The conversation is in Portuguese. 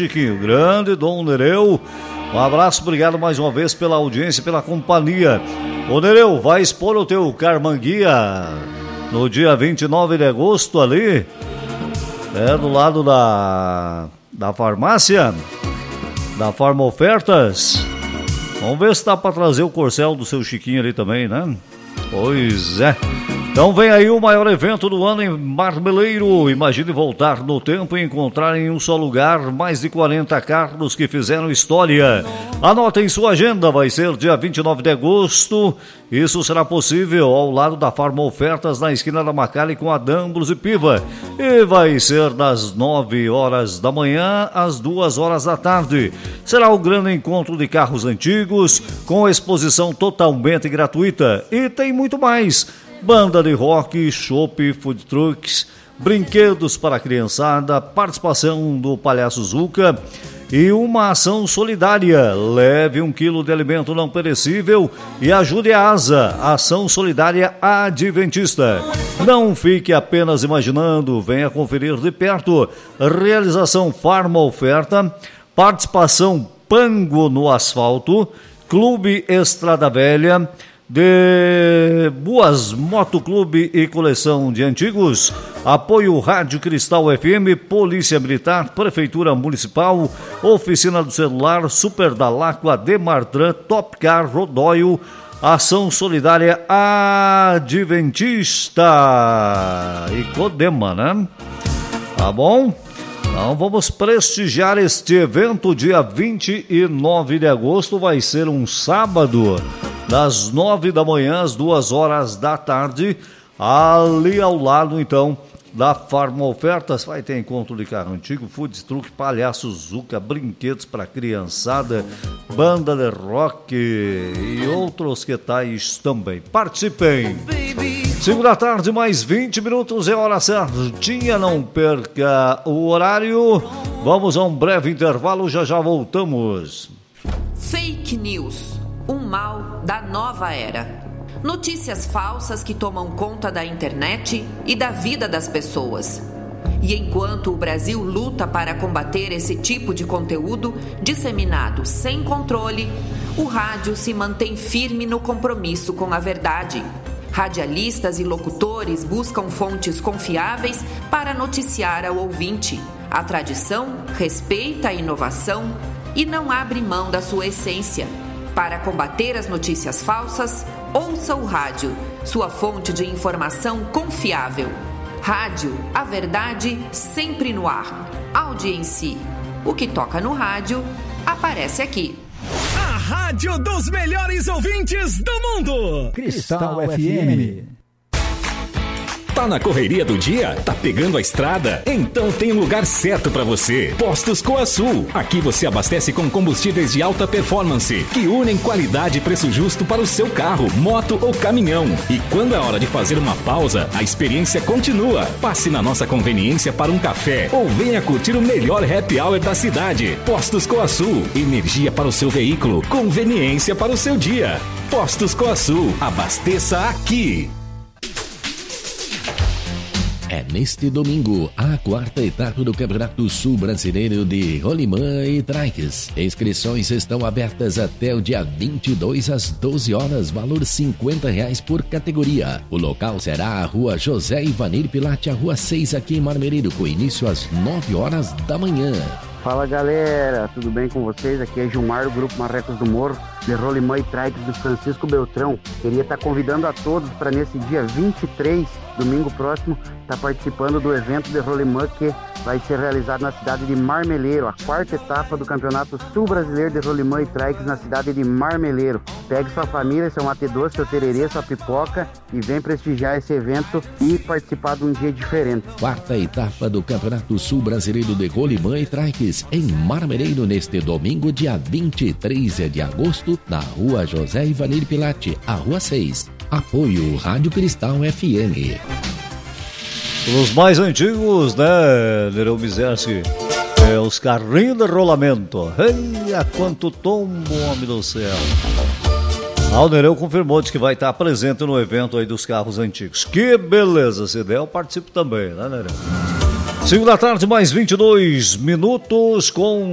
Chiquinho. Grande Dom Nereu. Um abraço, obrigado mais uma vez pela audiência e pela companhia. Ô Nereu, vai expor o teu Carmanguia no dia 29 de agosto ali, do lado da farmácia, da Farma Ofertas. Vamos ver se dá para trazer o corcel do seu Chiquinho ali também, né? Pois é. Então vem aí o maior evento do ano em Marmeleiro. Imagine voltar no tempo e encontrar em um só lugar mais de 40 carros que fizeram história. Anotem sua agenda, vai ser dia 29 de agosto. Isso será possível ao lado da Farma Ofertas, na esquina da Macali com a Dambros e Piva. E vai ser das 9 horas da manhã às 2 horas da tarde. Será o grande encontro de carros antigos, com exposição totalmente gratuita. E tem muito mais. Banda de rock, chopp, food trucks, brinquedos para a criançada, participação do Palhaço Zuca e uma ação solidária. Leve 1 quilo de alimento não perecível e ajude a ASA, Ação Solidária Adventista. Não fique apenas imaginando, venha conferir de perto. Realização Farma Oferta, participação Pango no Asfalto, Clube Estrada Velha, de Boas Motoclube e Coleção de Antigos, apoio Rádio Cristal FM, Polícia Militar, Prefeitura Municipal, Oficina do Celular, Super Dalacqua, Demartran, Topcar, Rodóio, Ação Solidária Adventista e Codema, né? Tá bom? Então vamos prestigiar este evento dia 29 de agosto, vai ser um sábado, das 9 da manhã às 2 horas da tarde, ali ao lado então da Farma Ofertas. Vai ter encontro de carro antigo, food truck, Palhaço Zuca, brinquedos para criançada, banda de rock e outros que tais também. Participem! 5 da tarde, mais 20 minutos, é hora certinha, não perca o horário. Vamos a um breve intervalo, já voltamos. Fake News, um mal da nova era. Notícias falsas que tomam conta da internet e da vida das pessoas. E enquanto o Brasil luta para combater esse tipo de conteúdo disseminado sem controle, o rádio se mantém firme no compromisso com a verdade. Radialistas e locutores buscam fontes confiáveis para noticiar ao ouvinte. A tradição respeita a inovação e não abre mão da sua essência. Para combater as notícias falsas, ouça o rádio, sua fonte de informação confiável. Rádio, a verdade sempre no ar. Audiência. O que toca no rádio, aparece aqui. A rádio dos melhores ouvintes do mundo. Cristal FM. Tá na correria do dia? Tá pegando a estrada? Então tem um lugar certo para você. Postos Coasul. Aqui você abastece com combustíveis de alta performance, que unem qualidade e preço justo para o seu carro, moto ou caminhão. E quando é hora de fazer uma pausa, a experiência continua. Passe na nossa conveniência para um café ou venha curtir o melhor happy hour da cidade. Postos Coasul. Energia para o seu veículo, conveniência para o seu dia. Postos Coasul. Abasteça aqui. É neste domingo, a 4ª etapa do Campeonato Sul Brasileiro de Rolimã e Trikes. Inscrições estão abertas até o dia 22 às 12 horas, valor R$50 por categoria. O local será a Rua José Ivanir Pilate, a Rua 6 aqui em Marmeleiro, com início às 9 horas da manhã. Fala galera, tudo bem com vocês? Aqui é Gilmar do Grupo Marrecos do Morro, de Rolimã e Trikes do Francisco Beltrão. Queria estar convidando a todos para nesse dia 23, domingo próximo, estar participando do evento de Rolimã que vai ser realizado na cidade de Marmeleiro, a 4ª etapa do Campeonato Sul Brasileiro de Rolimã e Trikes na cidade de Marmeleiro. Pegue sua família, seu mate doce, seu tererê, sua pipoca e vem prestigiar esse evento e participar de um dia diferente. 4ª etapa do Campeonato Sul Brasileiro de Rolimã e Trikes em Marmeleiro neste domingo, dia 23 de agosto, na Rua José Ivanir Pilate, a Rua 6. Apoio Rádio Cristal FM. Os mais antigos, né, Nereu Mizerski? Os carrinhos de rolamento. Eia, quanto tombo, homem do céu. O Nereu confirmou, diz que vai estar presente no evento aí dos carros antigos. Que beleza, se der eu participo também, né, Nereu? 5 da tarde, mais 22 minutos com